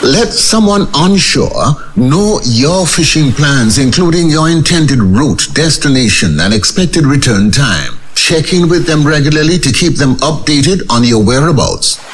Let someone onshore know your fishing plans, including your intended route, destination, and expected return time. Check in with them regularly to keep them updated on your whereabouts.